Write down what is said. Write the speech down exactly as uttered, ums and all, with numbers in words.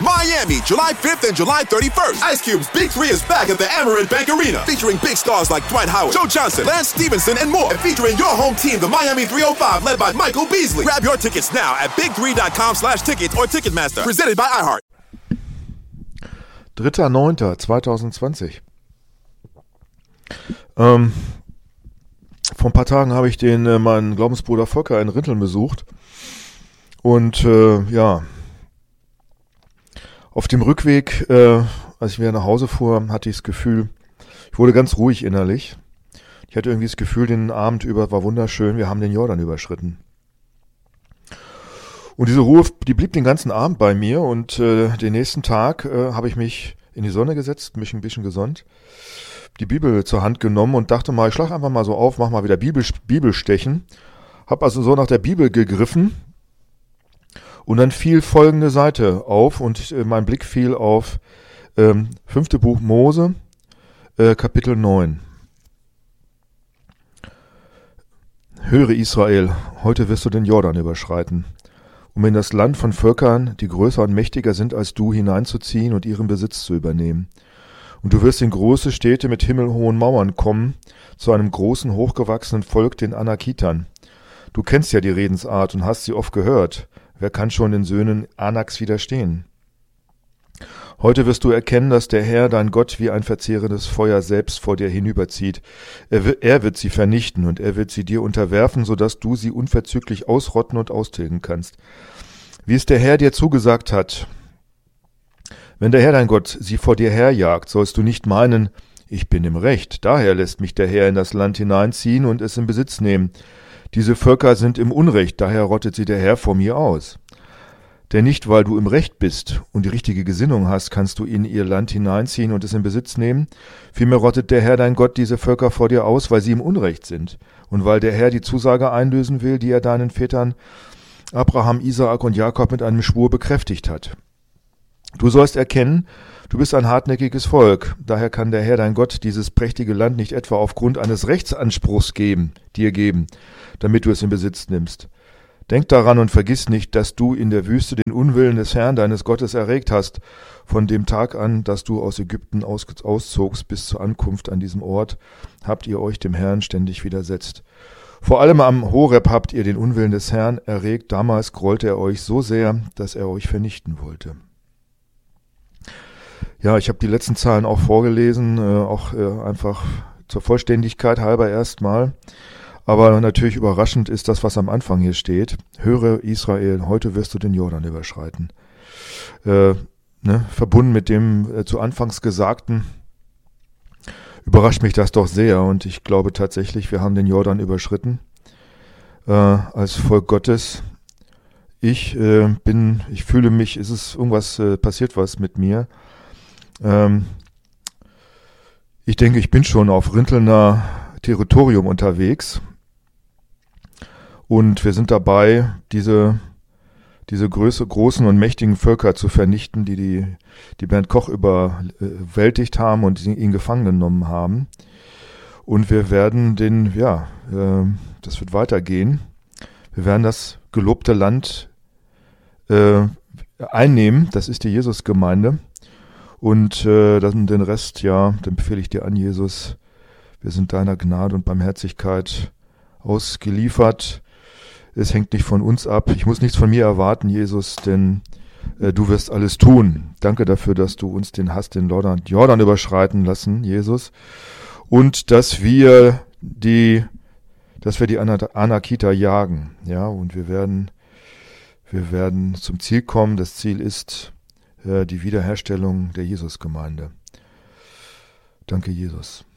Miami, July fifth and July thirty-first. Ice Cube's Big Three is back at the Amerant Bank Arena, featuring big stars like Dwight Howard, Joe Johnson, Lance Stevenson, and more. And featuring your home team, the Miami three oh five, led by Michael Beasley. Grab your tickets now at big three dot com slash tickets or Ticketmaster. Presented by iHeart. dritter neunter zweitausendzwanzig. Ähm, vor ein paar Tagen habe ich den äh, meinen Glaubensbruder Volker in Rinteln besucht. Und äh, ja, auf dem Rückweg, äh, als ich wieder nach Hause fuhr, hatte ich das Gefühl, ich wurde ganz ruhig innerlich. Ich hatte irgendwie das Gefühl, den Abend über war wunderschön, wir haben den Jordan überschritten. Und diese Ruhe, die blieb den ganzen Abend bei mir und äh, den nächsten Tag äh, habe ich mich in die Sonne gesetzt, mich ein bisschen gesonnt, die Bibel zur Hand genommen und dachte mal, ich schlag einfach mal so auf, mach mal wieder Bibel, Bibelstechen. Hab also so nach der Bibel gegriffen und dann fiel folgende Seite auf und äh, mein Blick fiel auf ähm, fünfte Buch Mose, äh, Kapitel neun. Höre Israel, heute wirst du den Jordan überschreiten, um in das Land von Völkern, die größer und mächtiger sind als du, hineinzuziehen und ihren Besitz zu übernehmen. Und du wirst in große Städte mit himmelhohen Mauern kommen, zu einem großen, hochgewachsenen Volk, den Anakitern. Du kennst ja die Redensart und hast sie oft gehört. Wer kann schon den Söhnen Anaks widerstehen? Heute wirst du erkennen, dass der Herr, dein Gott, wie ein verzehrendes Feuer selbst vor dir hinüberzieht. Er wird, er wird sie vernichten und er wird sie dir unterwerfen, sodass du sie unverzüglich ausrotten und austilgen kannst. Wie es der Herr dir zugesagt hat. Wenn der Herr, dein Gott, sie vor dir herjagt, sollst du nicht meinen, ich bin im Recht, daher lässt mich der Herr in das Land hineinziehen und es in Besitz nehmen. Diese Völker sind im Unrecht, daher rottet sie der Herr vor mir aus. Denn nicht, weil du im Recht bist und die richtige Gesinnung hast, kannst du in ihr Land hineinziehen und es in Besitz nehmen. Vielmehr rottet der Herr, dein Gott, diese Völker vor dir aus, weil sie im Unrecht sind und weil der Herr die Zusage einlösen will, die er deinen Vätern Abraham, Isaak und Jakob mit einem Schwur bekräftigt hat. Du sollst erkennen, du bist ein hartnäckiges Volk, daher kann der Herr, dein Gott, dieses prächtige Land nicht etwa aufgrund eines Rechtsanspruchs geben, dir geben, damit du es in Besitz nimmst. Denk daran und vergiss nicht, dass du in der Wüste den Unwillen des Herrn, deines Gottes, erregt hast, von dem Tag an, dass du aus Ägypten aus, auszogst bis zur Ankunft an diesem Ort, habt ihr euch dem Herrn ständig widersetzt. Vor allem am Horeb habt ihr den Unwillen des Herrn erregt, damals grollte er euch so sehr, dass er euch vernichten wollte. Ja, ich habe die letzten Zahlen auch vorgelesen, äh, auch äh, einfach zur Vollständigkeit halber erstmal. Aber natürlich überraschend ist das, was am Anfang hier steht. Höre Israel, heute wirst du den Jordan überschreiten. Äh, ne, verbunden mit dem äh, zu Anfangs Gesagten überrascht mich das doch sehr. Und ich glaube tatsächlich, wir haben den Jordan überschritten äh, als Volk Gottes. Ich äh, bin, ich fühle mich, ist es irgendwas, äh, passiert was mit mir. Ähm, ich denke, ich bin schon auf Rintelner Territorium unterwegs. Und wir sind dabei, diese, diese Größe, großen und mächtigen Völker zu vernichten, die die, die Bernd Koch überwältigt haben und ihn gefangen genommen haben. Und wir werden den, ja, äh, das wird weitergehen. Wir werden das gelobte Land äh, einnehmen. Das ist die Jesusgemeinde. Und äh, dann den Rest, ja, den befehle ich dir an, Jesus. Wir sind deiner Gnade und Barmherzigkeit ausgeliefert. Es hängt nicht von uns ab. Ich muss nichts von mir erwarten, Jesus, denn äh, du wirst alles tun. Danke dafür, dass du uns den Hass, den Jordan, Jordan überschreiten lassen, Jesus. Und dass wir die, dass wir die Anakiter jagen. Ja, und wir werden, wir werden zum Ziel kommen. Das Ziel ist äh, die Wiederherstellung der Jesusgemeinde. Danke, Jesus.